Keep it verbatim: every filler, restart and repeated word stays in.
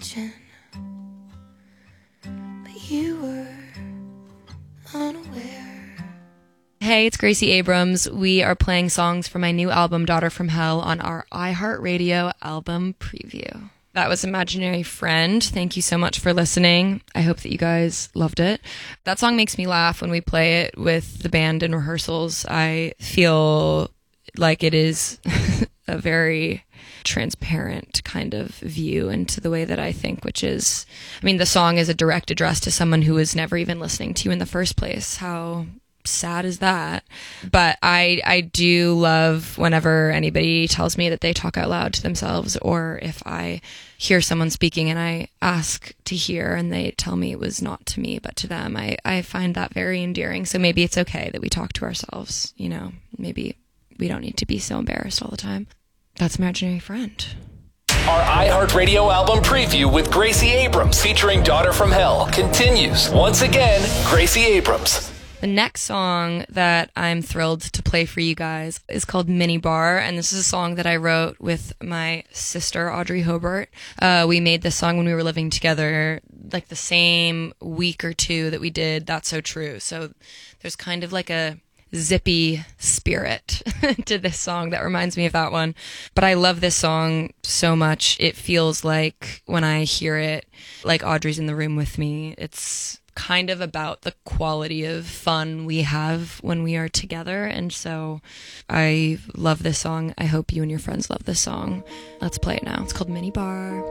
watching, but you were unaware. Hey, it's Gracie Abrams. We are playing songs from my new album, Daughter from Hell, on our iHeartRadio album preview. That was Imaginary Friend. Thank you so much for listening. I hope that you guys loved it. That song makes me laugh when we play it with the band in rehearsals. I feel like it is a very transparent kind of view into the way that I think, which is, I mean, the song is a direct address to someone who was never even listening to you in the first place. How sad is that? But I I do love whenever anybody tells me that they talk out loud to themselves, or if I hear someone speaking and I ask to hear and they tell me it was not to me but to them. I, I find that very endearing. So maybe it's okay that we talk to ourselves, you know, maybe we don't need to be so embarrassed all the time. That's Imaginary Friend. Our iHeartRadio album preview with Gracie Abrams featuring Daughter from Hell continues. Once again, Gracie Abrams. The next song that I'm thrilled to play for you guys is called Mini Bar, and this is a song that I wrote with my sister, Audrey Hobart. Uh, we made this song when we were living together, like the same week or two that we did That's So True. So there's kind of like a zippy spirit to this song that reminds me of that one. But I love this song so much. It feels like when I hear it, like Audrey's in the room with me. It's kind of about the quality of fun we have when we are together. And so I love this song. I hope you and your friends love this song. Let's play it now. It's called Mini Bar.